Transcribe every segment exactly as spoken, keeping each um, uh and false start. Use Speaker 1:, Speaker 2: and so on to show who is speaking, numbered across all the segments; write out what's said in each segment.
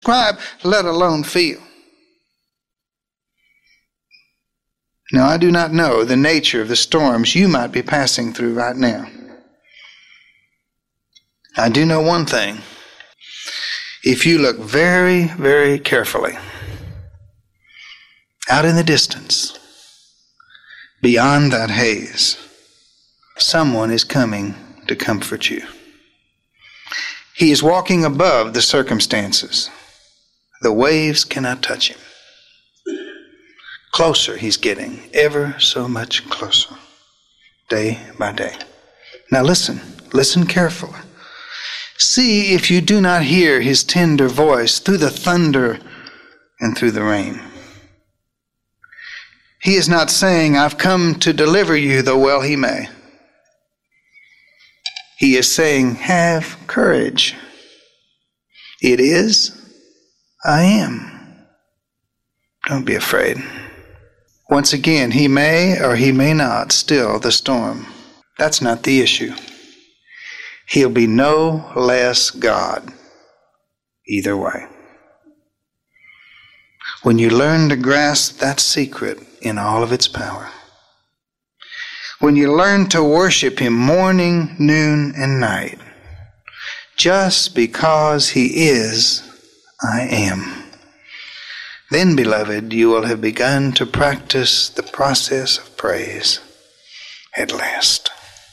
Speaker 1: describe, let alone feel. Now, I do not know the nature of the storms you might be passing through right now. I do know one thing. If you look very, very carefully, out in the distance, beyond that haze, someone is coming to comfort you. He is walking above the circumstances. The waves cannot touch him. Closer he's getting, ever so much closer, day by day. Now listen, listen carefully. See if you do not hear his tender voice through the thunder and through the rain. He is not saying, I've come to deliver you, though well he may. He is saying, have courage. It is, I am. Don't be afraid. Once again, he may or he may not still the storm. That's not the issue. He'll be no less God either way. When you learn to grasp that secret in all of its power, when you learn to worship him morning, noon, and night, just because he is, I am, then, beloved, you will have begun to practice the process of praise at last.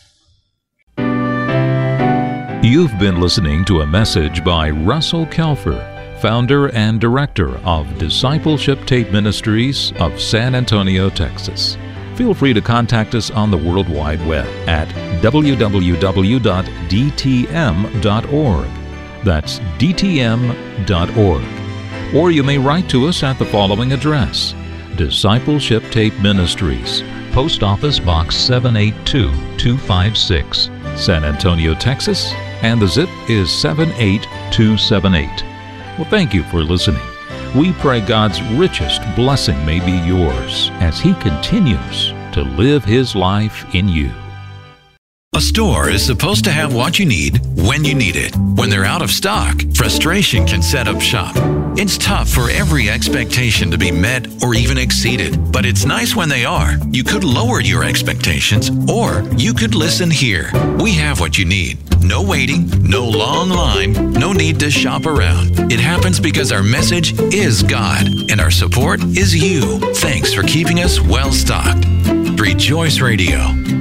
Speaker 2: You've been listening to a message by Russell Kelfer, founder and director of Discipleship Tape Ministries of San Antonio, Texas. Feel free to contact us on the World Wide Web at w w w dot d t m dot org. That's d t m dot org. Or you may write to us at the following address: Discipleship Tape Ministries, Post Office Box seven eight two two five six, San Antonio, Texas, and the zip is seven eight two seven eight. Well, thank you for listening. We pray God's richest blessing may be yours as He continues to live His life in you.
Speaker 3: A store is supposed to have what you need when you need it. When they're out of stock, frustration can set up shop. It's tough for every expectation to be met or even exceeded, but it's nice when they are. You could lower your expectations, or you could listen here. We have what you need. No waiting, no long line, no need to shop around. It happens because our message is God, and our support is you. Thanks for keeping us well stocked. Rejoice Radio.